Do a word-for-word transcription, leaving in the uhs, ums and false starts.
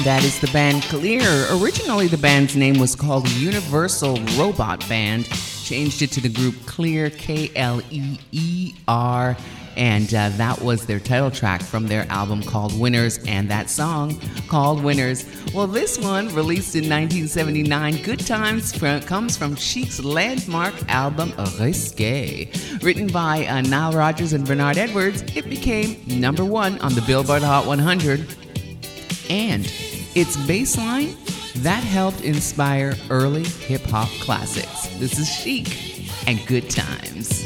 that is the band Clear. Originally, the band's name was called Universal Robot Band. Changed it to the group Clear, K L E E R. And uh, that was their title track from their album called Winners, and that song called Winners. Well, this one, released in nineteen seventy-nine, Good Times, from, comes from Chic's landmark album, Risque. Written by uh, Nile Rodgers and Bernard Edwards, it became number one on the Billboard Hot one hundred. And its bass line, that helped inspire early hip-hop classics. This is Chic and Good Times.